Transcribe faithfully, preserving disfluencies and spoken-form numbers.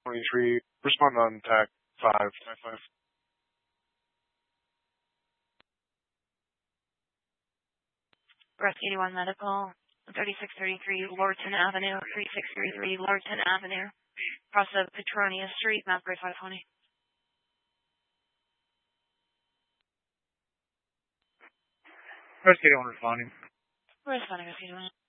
twenty-three. Respond on TAC five nine five. Rescue eighty-one Medical, thirty-six thirty-three Lorton Avenue, thirty-six thirty-three Lorton Avenue, across of Petronia Street, map grade five twenty. Rescue eighty-one responding. Responding, Rescue eighty-one.